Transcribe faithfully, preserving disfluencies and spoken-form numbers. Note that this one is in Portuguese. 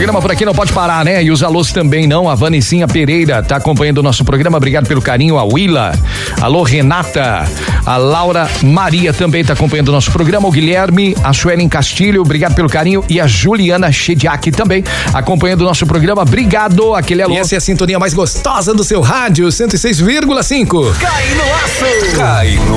programa por aqui não pode parar, né? E os alôs também não. A Vanessinha Pereira tá acompanhando o nosso programa. Obrigado pelo carinho. A Willa. Alô, Renata. A Laura Maria também tá acompanhando o nosso programa. O Guilherme, a Suelen Castilho, obrigado pelo carinho. E a Juliana Chediak também acompanhando o nosso programa. Obrigado. Aquele alô. E essa é a sintonia mais gostosa do seu rádio, cento e seis vírgula cinco. Cai no laço. Cai no